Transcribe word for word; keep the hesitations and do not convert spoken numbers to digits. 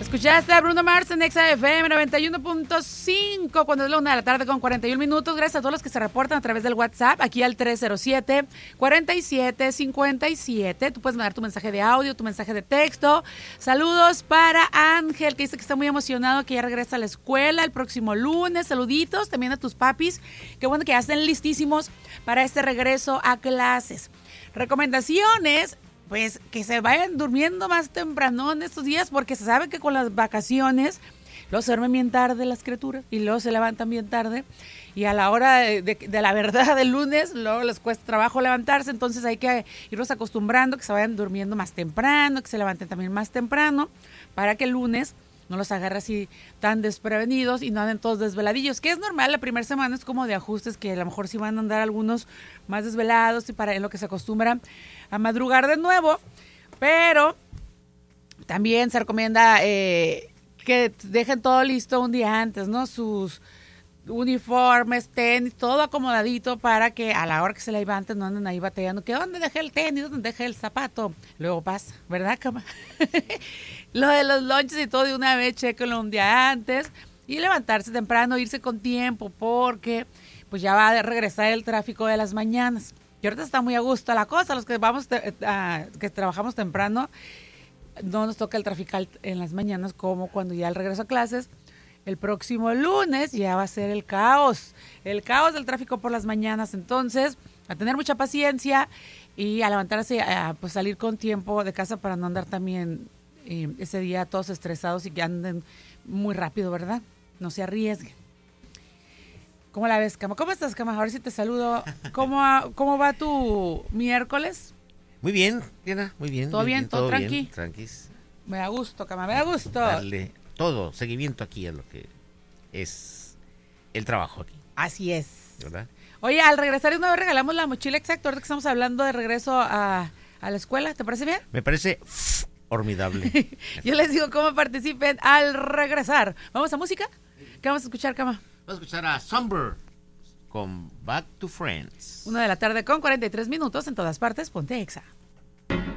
Escuchaste a Bruno Mars en Exa F M noventa y uno punto cinco cuando es la una de la tarde con cuarenta y un minutos. Gracias a todos los que se reportan a través del WhatsApp, aquí al tres cero siete, cuarenta y siete, cincuenta y siete. Tú puedes mandar tu mensaje de audio, tu mensaje de texto. Saludos para Ángel, que dice que está muy emocionado, que ya regresa a la escuela el próximo lunes. Saluditos también a tus papis. Qué bueno que ya estén listísimos para este regreso a clases. Recomendaciones. Pues que se vayan durmiendo más temprano en estos días, porque se sabe que con las vacaciones luego se duermen bien tarde las criaturas y luego se levantan bien tarde, y a la hora de, de, de la verdad del lunes luego les cuesta trabajo levantarse. Entonces hay que irlos acostumbrando, que se vayan durmiendo más temprano, que se levanten también más temprano, para que el lunes no los agarre así tan desprevenidos y no anden todos desveladillos, que es normal. La primera semana es como de ajustes, que a lo mejor sí van a andar algunos más desvelados y para en lo que se acostumbran a madrugar de nuevo, pero también se recomienda eh, que dejen todo listo un día antes, ¿no? Sus uniformes, tenis, todo acomodadito para que a la hora que se levanten no anden ahí batallando, que ¿dónde dejé el tenis? ¿Dónde dejé el zapato? Luego pasa, ¿verdad, cama? Lo de los lunches y todo de una vez, chequenlo un día antes y levantarse temprano, irse con tiempo, porque pues ya va a regresar el tráfico de las mañanas. Y ahorita está muy a gusto la cosa, los que vamos te, a, que trabajamos temprano, no nos toca el tráfico en las mañanas como cuando ya el regreso a clases. El próximo lunes ya va a ser el caos, el caos del tráfico por las mañanas. Entonces, a tener mucha paciencia y a levantarse, a pues salir con tiempo de casa para no andar también eh, ese día todos estresados y que anden muy rápido, ¿verdad? No se arriesguen. ¿Cómo la ves, Cama? ¿Cómo estás, Cama? Ahora sí te saludo. ¿Cómo, cómo va tu miércoles? Muy bien, Diana, muy bien. ¿Todo muy bien? bien ¿Todo, todo tranqui? Bien, tranquis. Me da gusto, Cama, me da gusto. Darle todo, seguimiento aquí a lo que es el trabajo aquí. Así es. ¿Verdad? Oye, al regresar de una vez regalamos la mochila exacta, ahorita que estamos hablando de regreso a, a la escuela. ¿Te parece bien? Me parece formidable. Yo les digo cómo participen al regresar. ¿Vamos a música? ¿Qué vamos a escuchar, Cama? Vamos a escuchar a Somber con Back to Friends. Una de la tarde con cuarenta y tres minutos en todas partes. Ponte Exa.